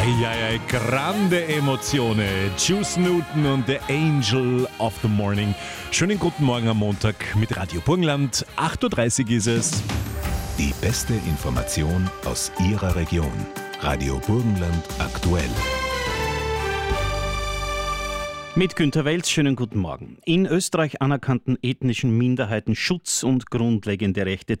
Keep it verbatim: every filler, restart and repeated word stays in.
Eieiei, grande Emozione. Juice Newton und The Angel of the Morning. Schönen guten Morgen am Montag mit Radio Burgenland. acht Uhr dreißig ist es. Die beste Information aus Ihrer Region. Radio Burgenland aktuell. Mit Günter Welz, schönen guten Morgen. In Österreich anerkannten ethnischen Minderheiten Schutz und grundlegende Rechte